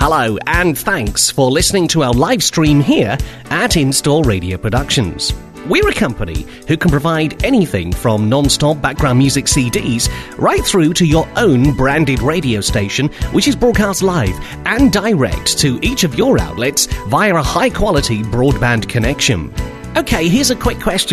Hello, and thanks for listening to our live stream here at Install Radio Productions. We're a company who can provide anything from non-stop background music CDs right through to your own branded radio station, which is broadcast live and direct to each of your outlets via a high-quality broadband connection. Okay, here's a quick question